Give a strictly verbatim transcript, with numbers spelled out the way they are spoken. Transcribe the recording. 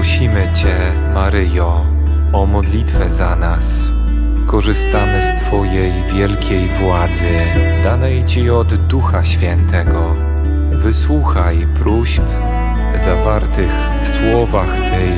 Prosimy Cię, Maryjo, o modlitwę za nas. Korzystamy z Twojej wielkiej władzy, danej Ci od Ducha Świętego. Wysłuchaj próśb zawartych w słowach tej